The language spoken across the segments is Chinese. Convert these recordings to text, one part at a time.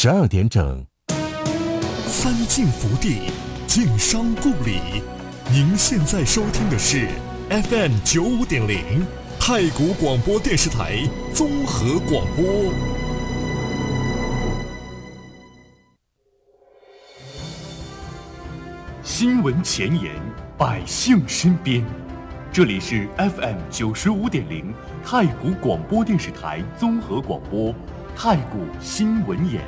12点整。 三晋福地，晋商故里。您现在收听的是 FM 95.0太谷广播电视台综合广播。 新闻前沿，百姓身边。这里是 FM 95.0太谷广播电视台综合广播，太谷新闻眼。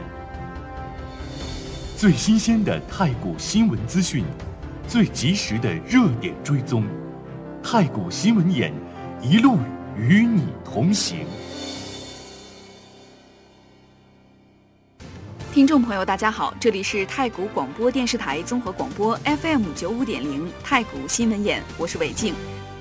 最新鲜的太谷新闻资讯，最及时的热点追踪，太谷新闻眼一路与你同行。 听众朋友大家好，这里是太谷广播电视台综合广播 FM 95.0太谷新闻眼，我是韦静。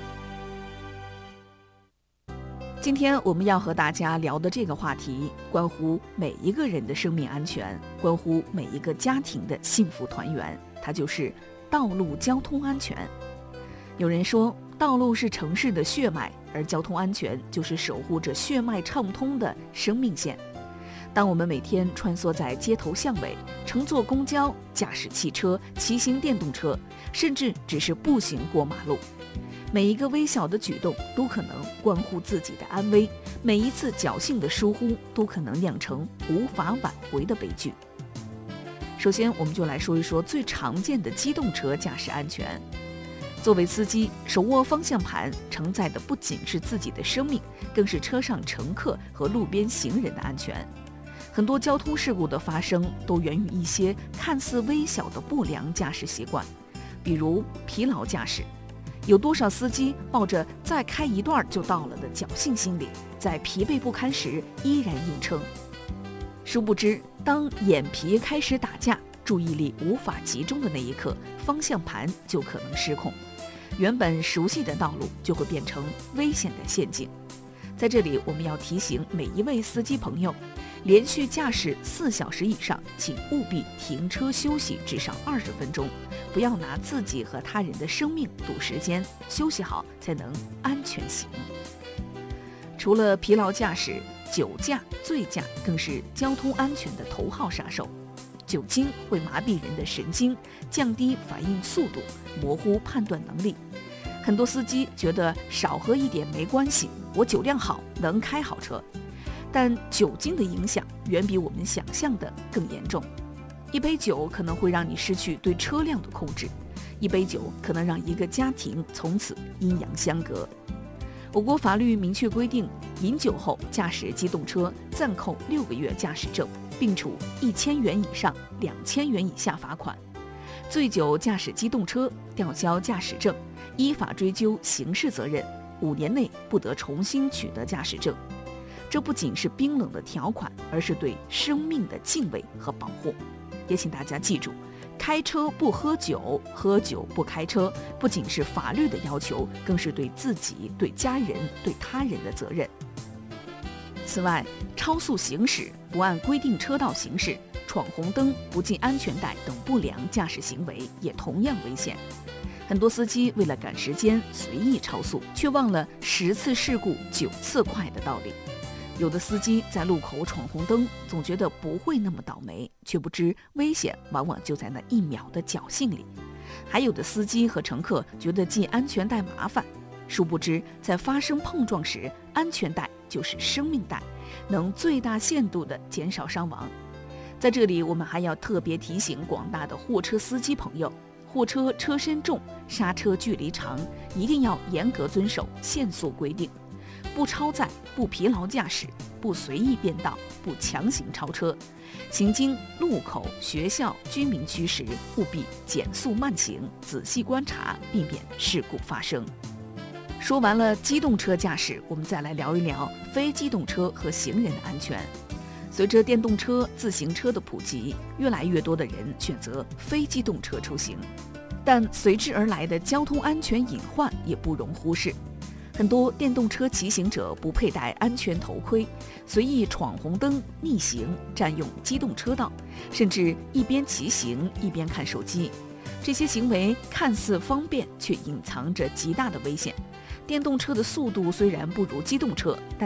今天我们要和大家聊的这个话题，关乎每一个人的生命安全，关乎每一个家庭的幸福团圆，它就是道路交通安全。有人说，道路是城市的血脉，而交通安全就是守护着血脉畅通的生命线。当我们每天穿梭在街头巷尾，乘坐公交、驾驶汽车、骑行电动车，甚至只是步行过马路，每一个微小的举动都可能关乎自己的安危，每一次侥幸的疏忽都可能酿成无法挽回的悲剧。首先，我们就来说一说最常见的机动车驾驶安全。作为司机，手握方向盘承载的不仅是自己的生命，更是车上乘客和路边行人的安全。很多交通事故的发生都源于一些看似微小的不良驾驶习惯，比如疲劳驾驶。有多少司机抱着再开一段就到了的侥幸心理，在疲惫不堪时依然硬撑？殊不知，当眼皮开始打架，注意力无法集中的那一刻，方向盘就可能失控，原本熟悉的道路就会变成危险的陷阱。在这里，我们要提醒每一位司机朋友，连续驾驶4小时以上，请务必停车休息至少20分钟，不要拿自己和他人的生命赌时间，休息好才能安全行。除了疲劳驾驶，酒驾、醉驾更是交通安全的头号杀手。酒精会麻痹人的神经，降低反应速度，模糊判断能力。很多司机觉得少喝一点没关系，我酒量好，能开好车。但酒精的影响远比我们想象的更严重。一杯酒可能会让你失去对车辆的控制，一杯酒可能让一个家庭从此阴阳相隔。我国法律明确规定，饮酒后驾驶机动车暂扣6个月驾驶证，并处1000元以上2000元以下罚款；醉酒驾驶机动车吊销驾驶证，依法追究刑事责任，5年内不得重新取得驾驶证。这不仅是冰冷的条款，而是对生命的敬畏和保护。也请大家记住，开车不喝酒，喝酒不开车，不仅是法律的要求，更是对自己、对家人、对他人的责任。此外，超速行驶、不按规定车道行驶、闯红灯、不系安全带等不良驾驶行为也同样危险。很多司机为了赶时间随意超速，却忘了10次事故9次快的道理。有的司机在路口闯红灯，总觉得不会那么倒霉，却不知危险往往就在那1秒的侥幸里。还有的司机和乘客觉得系安全带麻烦，殊不知在发生碰撞时，安全带就是生命带，能最大限度地减少伤亡。在这里，我们还要特别提醒广大的货车司机朋友，货车车身重，刹车距离长，一定要严格遵守限速规定，不超载，不疲劳驾驶，不随意变道，不强行超车。行经路口、学校、居民区时，务必减速慢行，仔细观察，避免事故发生。说完了机动车驾驶，我们再来聊一聊非机动车和行人的安全。随着电动车、自行车的普及，越来越多的人选择非机动车出行，但随之而来的交通安全隐患也不容忽视。很多电动车骑行者不佩戴安全头盔，随意闯红灯、逆行、占用机动车道，甚至一边骑行一边看手机。这些行为看似方便，却隐藏着极大的危险。电动车的速度虽然不如机动车，但